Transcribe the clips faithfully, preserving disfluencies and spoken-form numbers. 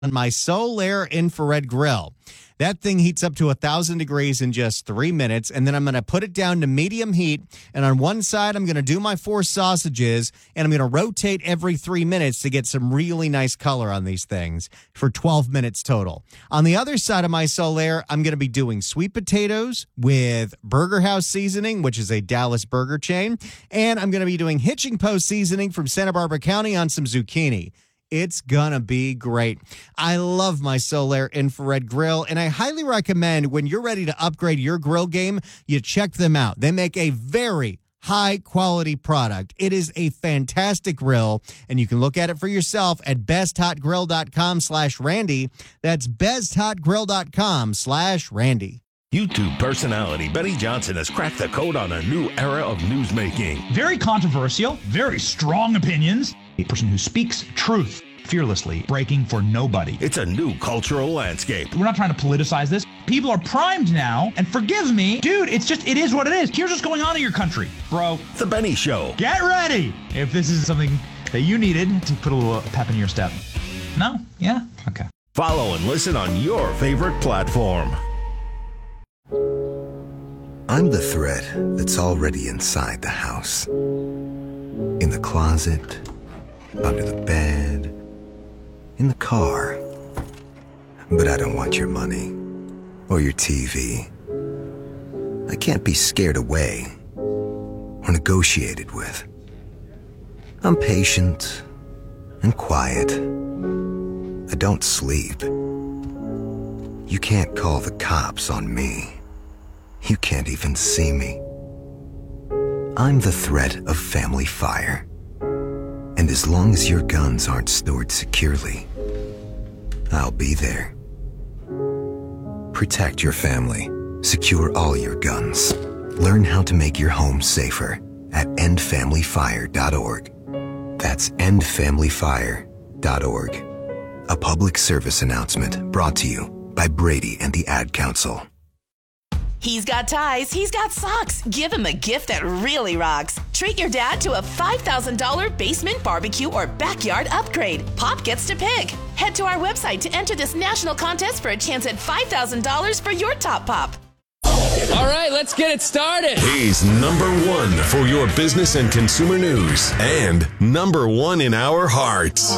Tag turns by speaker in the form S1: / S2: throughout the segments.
S1: on my Solaire infrared grill. That thing heats up to one thousand degrees in just three minutes, and then I'm going to put it down to medium heat, and on one side, I'm going to do my four sausages, and I'm going to rotate every three minutes to get some really nice color on these things for twelve minutes total. On the other side of my Solaire, I'm going to be doing sweet potatoes with Burger House seasoning, which is a Dallas burger chain, and I'm going to be doing Hitching Post seasoning from Santa Barbara County on some zucchini. It's gonna be great. I love my Solaire infrared grill, and I highly recommend when you're ready to upgrade your grill game, you check them out. They make a very high quality product. It is a fantastic grill, and you can look at it for yourself at best hot grill dot com slash Randy. That's best hot grill dot com slash Randy.
S2: YouTube personality Betty Johnson has cracked the code on a new era of newsmaking.
S3: Very controversial, very strong opinions. A person who speaks truth fearlessly, breaking for nobody.
S2: It's a new cultural landscape.
S3: We're not trying to politicize this. People are primed now, and forgive me, dude, it's just, it is what it is. Here's what's going on in your country, bro.
S2: The Benny Show.
S3: Get ready if this is something that you needed to put a little pep in your step. No? Yeah? Okay.
S2: Follow and listen on your favorite platform.
S4: I'm the threat that's already inside the house. In the closet, under the bed, in the car. But I don't want your money or your T V. I can't be scared away or negotiated with. I'm patient and quiet. I don't sleep. You can't call the cops on me. You can't even see me. I'm the threat of family fire. And as long as your guns aren't stored securely, I'll be there. Protect your family. Secure all your guns. Learn how to make your home safer at end family fire dot org. That's end family fire dot org. A public service announcement brought to you by Brady and the Ad Council.
S5: He's got ties, he's got socks. Give him a gift that really rocks. Treat your dad to a five thousand dollars basement barbecue or backyard upgrade. Pop gets to pick. Head to our website to enter this national contest for a chance at five thousand dollars for your top pop.
S6: All right, let's get it started.
S2: He's number one for your business and consumer news, and number one in our hearts.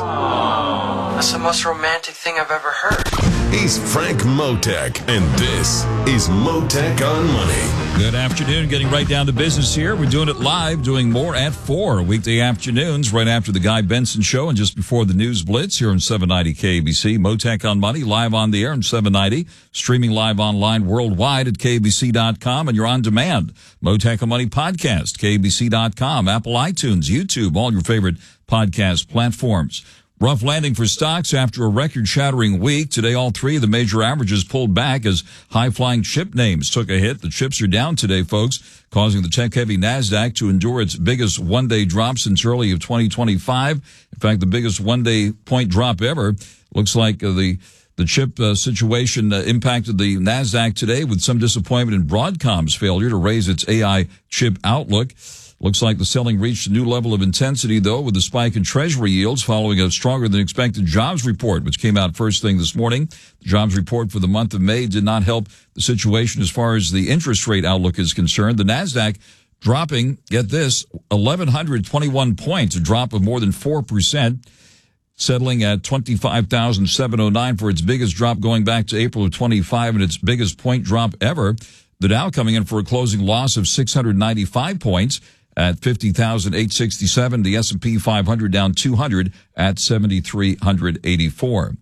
S7: That's the most romantic thing I've ever heard.
S2: He's Frank Motek, and this is Motek on Money.
S8: Good afternoon. Getting right down to business here. We're doing it live, doing more at four weekday afternoons, right after the Guy Benson Show and just before the News Blitz here on seven ninety K B C. Motek on Money, live on the air on seven ninety, streaming live online worldwide at K B C dot com, and you're on demand. Motek on Money podcast, K B C dot com, Apple iTunes, YouTube, all your favorite podcast platforms. Rough landing for stocks after a record-shattering week. Today, all three of the major averages pulled back as high-flying chip names took a hit. The chips are down today, folks, causing the tech-heavy NASDAQ to endure its biggest one-day drop since early of twenty twenty-five. In fact, the biggest one-day point drop ever. Looks like uh, the the chip uh, situation uh, impacted the NASDAQ today with some disappointment in Broadcom's failure to raise its A I chip outlook. Looks like the selling reached a new level of intensity, though, with the spike in Treasury yields following a stronger-than-expected jobs report, which came out first thing this morning. The jobs report for the month of May did not help the situation as far as the interest rate outlook is concerned. The NASDAQ dropping, get this, one thousand one hundred twenty-one points, a drop of more than four percent, settling at twenty-five thousand seven hundred nine for its biggest drop going back to April of twenty-five and its biggest point drop ever. The Dow coming in for a closing loss of six hundred ninety-five points at fifty thousand eight hundred sixty-seven. The S and P five hundred down two hundred at seven thousand three hundred eighty-four.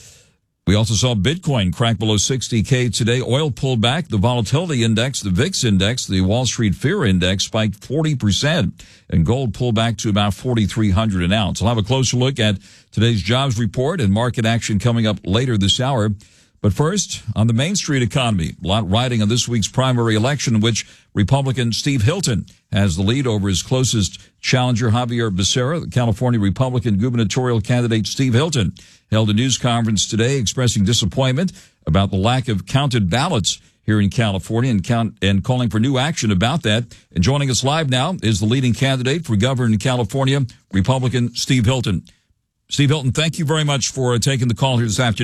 S8: We also saw Bitcoin crack below sixty K today. Oil pulled back. The volatility index, the V I X index, the Wall Street Fear Index spiked forty percent, and gold pulled back to about forty-three hundred an ounce. I'll have a closer look at today's jobs report and market action coming up later this hour. But first, on the Main Street economy, a lot riding on this week's primary election in which Republican Steve Hilton has the lead over his closest challenger, Javier Becerra. The California Republican gubernatorial candidate Steve Hilton held a news conference today expressing disappointment about the lack of counted ballots here in California and count and calling for new action about that. And joining us live now is the leading candidate for governor in California, Republican Steve Hilton. Steve Hilton, thank you very much for taking the call here this afternoon.